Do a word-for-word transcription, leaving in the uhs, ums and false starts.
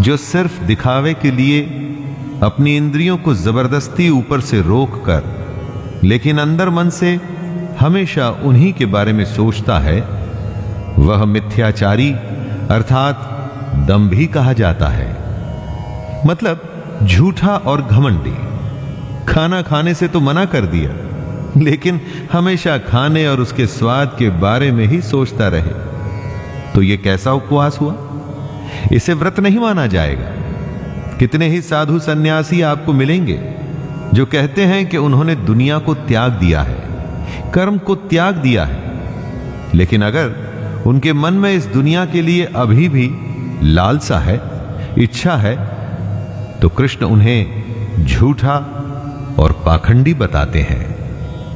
जो सिर्फ दिखावे के लिए अपनी इंद्रियों को जबरदस्ती ऊपर से रोक कर, लेकिन अंदर मन से हमेशा उन्हीं के बारे में सोचता है, वह मिथ्याचारी अर्थात दंभी कहा जाता है। मतलब झूठा और घमंडी। खाना खाने से तो मना कर दिया, लेकिन हमेशा खाने और उसके स्वाद के बारे में ही सोचता रहे, तो यह कैसा उपवास हुआ? इसे व्रत नहीं माना जाएगा। कितने ही साधु सन्यासी आपको मिलेंगे जो कहते हैं कि उन्होंने दुनिया को त्याग दिया है, कर्म को त्याग दिया है, लेकिन अगर उनके मन में इस दुनिया के लिए अभी भी लालसा है, इच्छा है, तो कृष्ण उन्हें झूठा और पाखंडी बताते हैं।